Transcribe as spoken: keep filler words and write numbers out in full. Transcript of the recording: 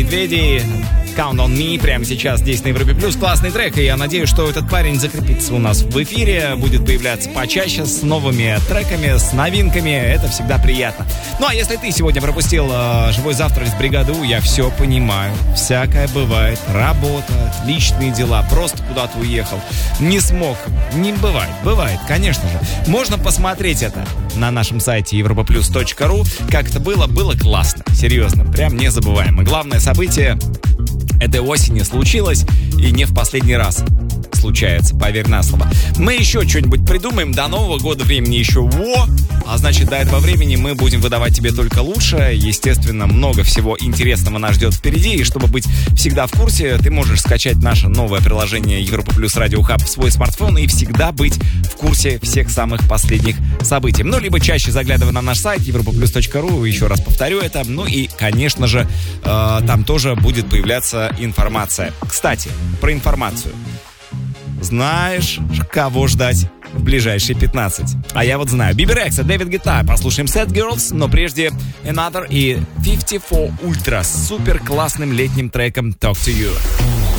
Медведей. Count on Me прямо сейчас здесь на Европе Плюс. Классный трек, и я надеюсь, что этот парень закрепится у нас в эфире, будет появляться почаще с новыми треками, с новинками. Это всегда приятно. Ну а если ты сегодня пропустил э, живой завтрак с бригадой У, я все понимаю. Всякое бывает. Работа, личные дела, просто куда-то уехал. Не смог. Не бывает. Бывает, конечно же. Можно посмотреть это на нашем сайте европа плюс точка ру. Как это было? Было классно. Серьезно. Прям незабываемо. Главное событие этой осени случилось, и не в последний раз случается, поверь на слово. Мы еще что-нибудь придумаем, до Нового года времени еще во, а значит, до этого времени мы будем выдавать тебе только лучшее. Естественно, много всего интересного нас ждет впереди, и чтобы быть всегда в курсе, ты можешь скачать наше новое приложение Европа Плюс Радио Хаб в свой смартфон и всегда быть в курсе всех самых последних событий. Ну, либо чаще заглядывай на наш сайт европа плюс точка ру, еще раз повторю это. Ну и, конечно же, э, там тоже будет появляться информация. Кстати, про информацию. Знаешь, кого ждать в ближайшие пятнадцать? А я вот знаю. Биби Рекса, Дэвид Гетта. Послушаем Sad Girls, но прежде Another и пятьдесят четыре Ultra с супер классным летним треком Talk to You.